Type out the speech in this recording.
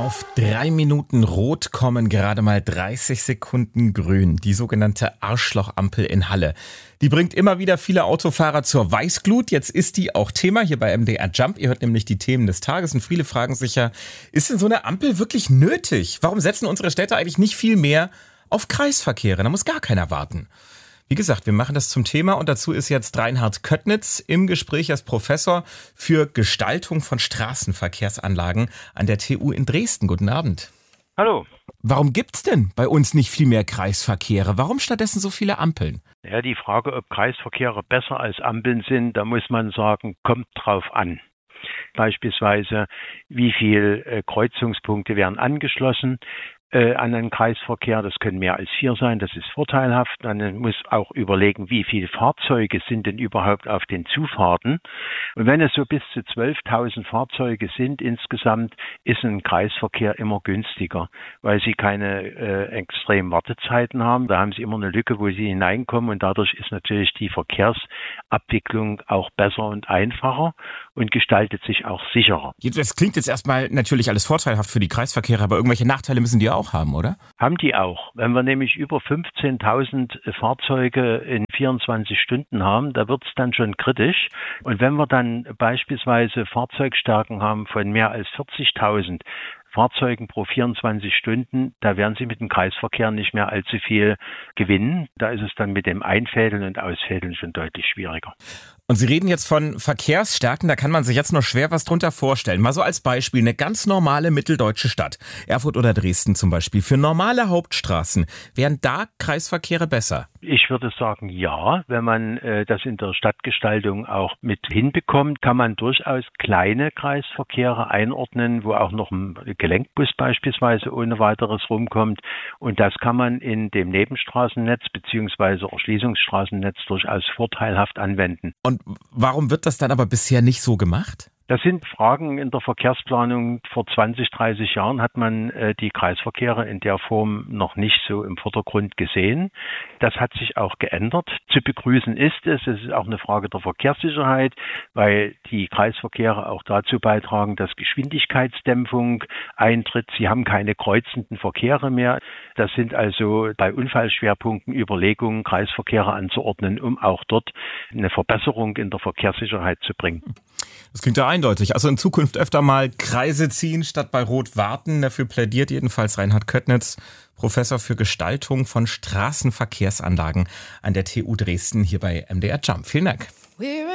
Auf 3 Minuten Rot kommen gerade mal 30 Sekunden Grün. Die sogenannte Arschlochampel in Halle. Die bringt immer wieder viele Autofahrer zur Weißglut. Jetzt ist die auch Thema hier bei MDR Jump. Ihr hört nämlich die Themen des Tages und viele fragen sich ja, ist denn so eine Ampel wirklich nötig? Warum setzen unsere Städte eigentlich nicht viel mehr auf Kreisverkehre? Da muss gar keiner warten. Wie gesagt, wir machen das zum Thema und dazu ist jetzt Reinhard Köttnitz im Gespräch als Professor für Gestaltung von Straßenverkehrsanlagen an der TU in Dresden. Guten Abend. Hallo. Warum gibt's denn bei uns nicht viel mehr Kreisverkehre? Warum stattdessen so viele Ampeln? Ja, die Frage, ob Kreisverkehre besser als Ampeln sind, da muss man sagen, kommt drauf an. Beispielsweise, wie viele Kreuzungspunkte werden angeschlossen an einen Kreisverkehr. Das können mehr als 4 sein, das ist vorteilhaft. Man muss auch überlegen, wie viele Fahrzeuge sind denn überhaupt auf den Zufahrten. Und wenn es so bis zu 12.000 Fahrzeuge sind insgesamt, ist ein Kreisverkehr immer günstiger, weil sie keine extremen Wartezeiten haben. Da haben sie immer eine Lücke, wo sie hineinkommen und dadurch ist natürlich die Verkehrsabwicklung auch besser und einfacher und gestaltet sich auch sicherer. Das klingt jetzt erstmal natürlich alles vorteilhaft für die Kreisverkehre, aber irgendwelche Nachteile müssen die auch haben, oder? Haben die auch. Wenn wir nämlich über 15.000 Fahrzeuge in 24 Stunden haben, da wird es dann schon kritisch. Und wenn wir dann beispielsweise Fahrzeugstärken haben von mehr als 40.000 Fahrzeugen pro 24 Stunden, da werden Sie mit dem Kreisverkehr nicht mehr allzu viel gewinnen. Da ist es dann mit dem Einfädeln und Ausfädeln schon deutlich schwieriger. Und Sie reden jetzt von Verkehrsstärken, da kann man sich jetzt noch schwer was drunter vorstellen. Mal so als Beispiel, eine ganz normale mitteldeutsche Stadt, Erfurt oder Dresden zum Beispiel, für normale Hauptstraßen, wären da Kreisverkehre besser? Ich würde sagen, ja. Wenn man das in der Stadtgestaltung auch mit hinbekommt, kann man durchaus kleine Kreisverkehre einordnen, wo auch noch ein Gelenkbus beispielsweise ohne weiteres rumkommt. Und das kann man in dem Nebenstraßennetz bzw. Erschließungsstraßennetz durchaus vorteilhaft anwenden. Und warum wird das dann aber bisher nicht so gemacht? Das sind Fragen in der Verkehrsplanung. Vor 20, 30 Jahren hat man die Kreisverkehre in der Form noch nicht so im Vordergrund gesehen. Das hat sich auch geändert. Zu begrüßen ist es ist auch eine Frage der Verkehrssicherheit, weil die Kreisverkehre auch dazu beitragen, dass Geschwindigkeitsdämpfung eintritt. Sie haben keine kreuzenden Verkehre mehr. Das sind also bei Unfallschwerpunkten Überlegungen, Kreisverkehre anzuordnen, um auch dort eine Verbesserung in der Verkehrssicherheit zu bringen. Das klingt ja eindeutig. Also in Zukunft öfter mal Kreise ziehen, statt bei Rot warten. Dafür plädiert jedenfalls Reinhard Köttnitz, Professor für Gestaltung von Straßenverkehrsanlagen an der TU Dresden hier bei MDR Jump. Vielen Dank.